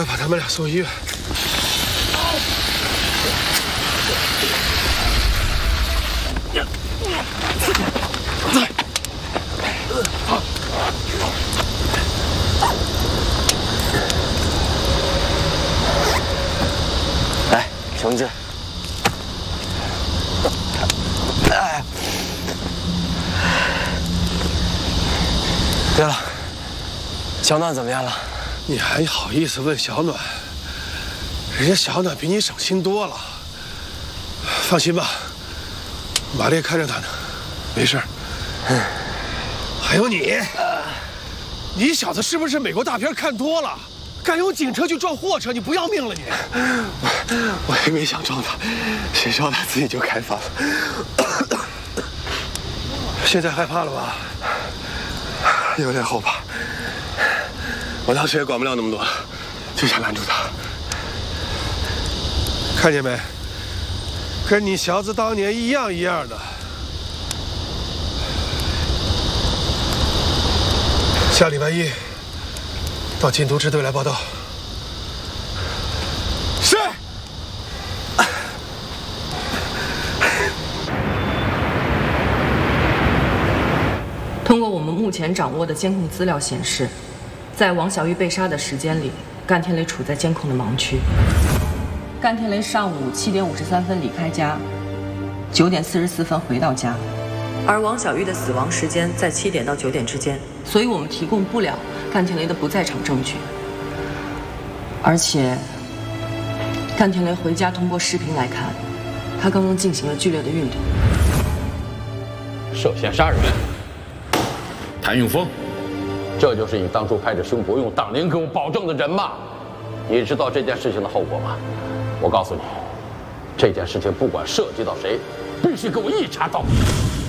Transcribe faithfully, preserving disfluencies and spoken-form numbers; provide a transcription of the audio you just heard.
快把他们俩送医院。 来，停止。哎，对了，小暖怎么样了？ 你还好意思问小暖？人家小暖比你省心多了。放心吧，马烈看着他呢，没事。嗯。还有你，你小子是不是美国大片看多了？敢用警车去撞货车，你不要命了你？ 我我也没想撞他，谁知道他自己就开发了。 现在害怕了吧？ 有点后怕。我当时也管不了那么多，就想拦住他。 看见没？跟你小子当年一样一样的。下礼拜一到禁毒支队来报道。是。 通过我们目前掌握的监控资料显示，在王小玉被杀的时间里，甘天雷处在监控的盲区。甘天雷上午七点五十三分离开家，九点四十四分回到家，而王小玉的死亡时间在七点到九点之间，所以我们提供不了甘天雷的不在场证据。而且，甘天雷回家通过视频来看，他刚刚进行了剧烈的运动。 涉嫌杀人，谭永峰，这就是你当初拍着胸脯用党龄给我保证的人吗？你知道这件事情的后果吗？我告诉你，这件事情不管涉及到谁，必须给我一查到底。